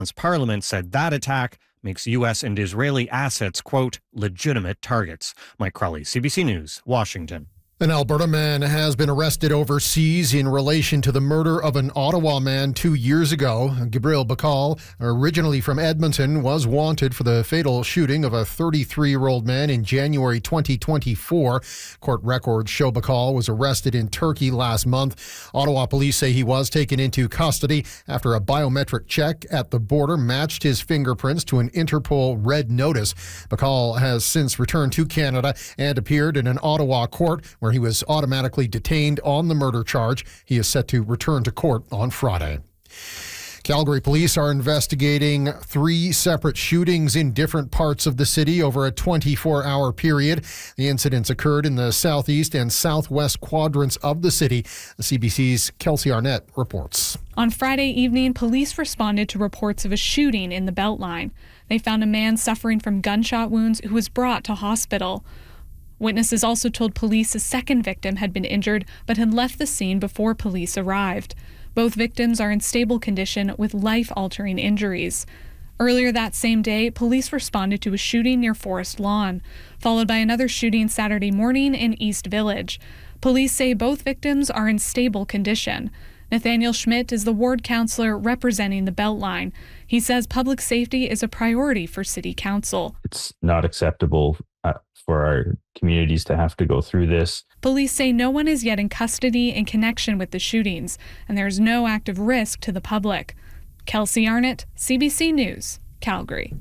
Parliament said that attack makes U.S. and Israeli assets, quote, legitimate targets. Mike Crawley, CBC News, Washington. An Alberta man has been arrested overseas in relation to the murder of an Ottawa man 2 years ago. Gabriel Bacall, originally from Edmonton, was wanted for the fatal shooting of a 33-year-old man in January 2024. Court records show Bacall was arrested in Turkey last month. Ottawa police say he was taken into custody after a biometric check at the border matched his fingerprints to an Interpol red notice. Bacall has since returned to Canada and appeared in an Ottawa court where he was automatically detained on the murder charge. He is set to return to court on Friday. Calgary police are investigating 3 separate shootings in different parts of the city over a 24-hour period. The incidents occurred in the southeast and southwest quadrants of the city. The CBC's Kelsey Arnett reports. On Friday evening, police responded to reports of a shooting in the Beltline. They found a man suffering from gunshot wounds who was brought to hospital. Witnesses also told police a second victim had been injured but had left the scene before police arrived. Both victims are in stable condition with life-altering injuries. Earlier that same day, police responded to a shooting near Forest Lawn, followed by another shooting Saturday morning in East Village. Police say both victims are in stable condition. Nathaniel Schmidt is the ward councillor representing the Beltline. He says public safety is a priority for City Council. It's not acceptable for our communities to have to go through this. Police say no one is yet in custody in connection with the shootings, and there is no active risk to the public. Kelsey Arnott, CBC News, Calgary.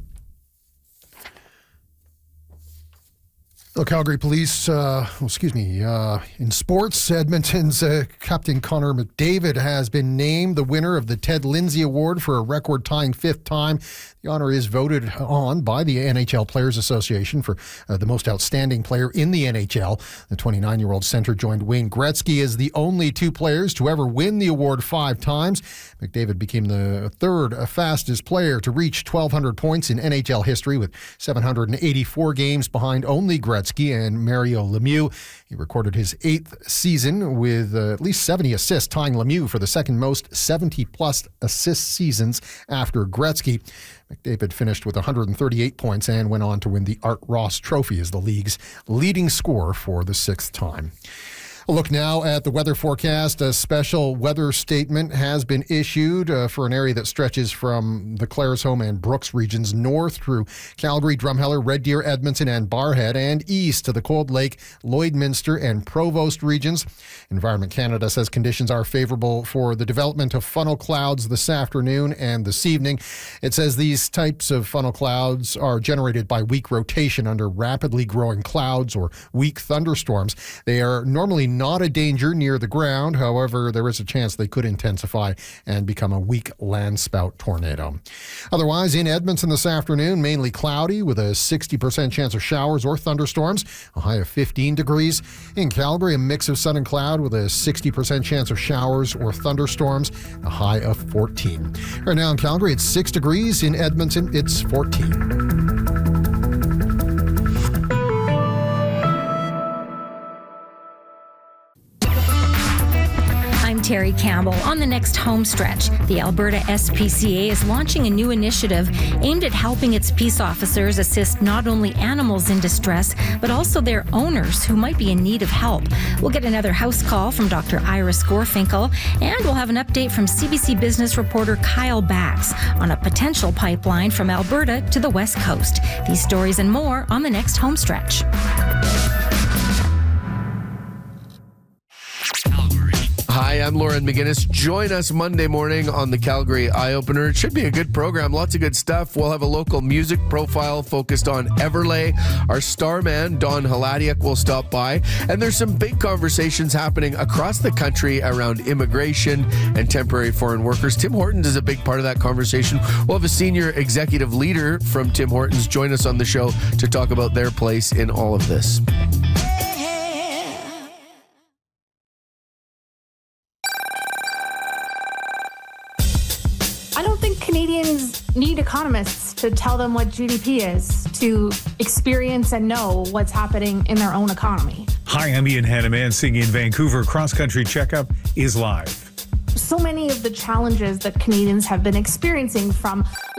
Well, Calgary Police, in sports, Edmonton's Captain Connor McDavid has been named the winner of the Ted Lindsay Award for a record-tying 5th time. The honor is voted on by the NHL Players Association for the most outstanding player in the NHL. The 29-year-old center joined Wayne Gretzky as the only 2 players to ever win the award 5 times. McDavid became the 3rd fastest player to reach 1,200 points in NHL history with 784 games behind only Gretzky and Mario Lemieux. He recorded his 8th season with at least 70 assists, tying Lemieux for the second most 70-plus assist seasons after Gretzky. McDavid finished with 138 points and went on to win the Art Ross Trophy as the league's leading scorer for the 6th time. A look now at the weather forecast. A special weather statement has been issued for an area that stretches from the Claresholm and Brooks regions north through Calgary, Drumheller, Red Deer, Edmonton, and Barrhead, and east to the Cold Lake, Lloydminster, and Provost regions. Environment Canada says conditions are favorable for the development of funnel clouds this afternoon and this evening. It says these types of funnel clouds are generated by weak rotation under rapidly growing clouds or weak thunderstorms. They are normally not a danger near the ground. However, there is a chance they could intensify and become a weak landspout tornado. Otherwise, in Edmonton this afternoon, mainly cloudy with a 60% chance of showers or thunderstorms, a high of 15 degrees. In Calgary, a mix of sun and cloud with a 60% chance of showers or thunderstorms, a high of 14. Right now in Calgary, it's 6 degrees. In Edmonton, it's 14. Terry Campbell. On the next home stretch, the Alberta SPCA is launching a new initiative aimed at helping its peace officers assist not only animals in distress, but also their owners who might be in need of help. We'll get another house call from Dr. Iris Gorfinkel, and we'll have an update from CBC Business reporter Kyle Bax on a potential pipeline from Alberta to the West Coast. These stories and more on the next home stretch. Hi, I'm Lauren McGinnis. Join us Monday morning on the Calgary Eye Opener. It should be a good program. Lots of good stuff. We'll have a local music profile focused on Everlay. Our starman, Don Haladiak, will stop by. And there's some big conversations happening across the country around immigration and temporary foreign workers. Tim Hortons is a big part of that conversation. We'll have a senior executive leader from Tim Hortons join us on the show to talk about their place in all of this. Canadians need economists to tell them what GDP is, to experience and know what's happening in their own economy. Hi, I'm Ian Hanneman, singing in Vancouver. Cross Country Checkup is live. so many of the challenges that Canadians have been experiencing, from